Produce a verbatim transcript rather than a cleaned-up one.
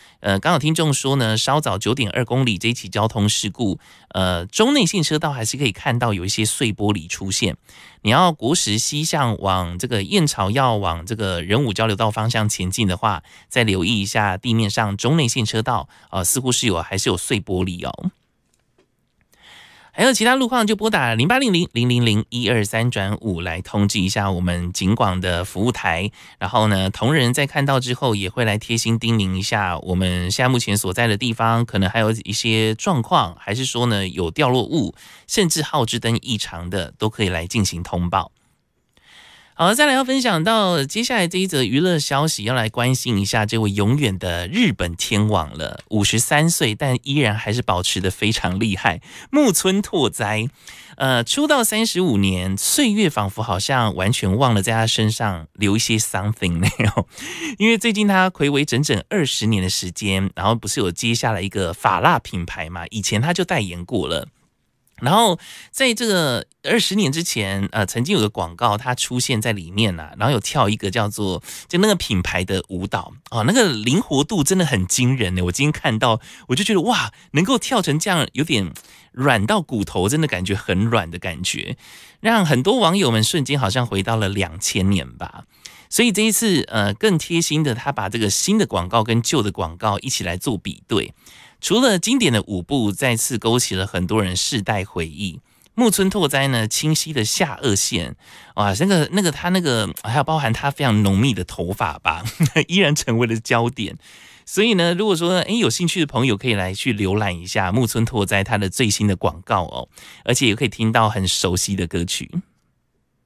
呃，刚好听众说呢，稍早九点二公里这一起交通事故，呃，中内线车道还是可以看到有一些碎玻璃出现。你要国十西向往这个燕巢要往这个仁武交流道方向前进的话，再留意一下地面上中内线车道，呃，似乎是有还是有碎玻璃哦。还有其他路况就拨打零八零零零零零一二三转五来通知一下我们警广的服务台，然后呢，同仁在看到之后也会来贴心叮咛一下，我们现在目前所在的地方可能还有一些状况，还是说呢有掉落物，甚至号志灯异常的，都可以来进行通报。好，再来要分享到接下来这一则娱乐消息，要来关心一下这位永远的日本天王了，五十三岁，但依然还是保持得非常厉害。木村拓哉，呃，出道三十五年，岁月仿佛好像完全忘了在他身上留一些 something 没有，因为最近他睽违整整二十年的时间，然后不是有接下了一个发蜡品牌嘛，以前他就代言过了。然后在这个二十年之前，呃，曾经有个广告，它出现在里面啊，然后有跳一个叫做就那个品牌的舞蹈哦，那个灵活度真的很惊人呢。我今天看到，我就觉得哇，能够跳成这样，有点软到骨头，真的感觉很软的感觉，让很多网友们瞬间好像回到了两千年吧。所以这一次，呃，更贴心的，他把这个新的广告跟旧的广告一起来做比对。除了经典的舞步再次勾起了很多人世代回忆，木村拓哉呢清晰的下颚线，哇，那个那个他那个还有包含他非常浓密的头发吧，依然成为了焦点。所以呢，如果说诶有兴趣的朋友可以来去浏览一下木村拓哉他的最新的广告哦，而且也可以听到很熟悉的歌曲。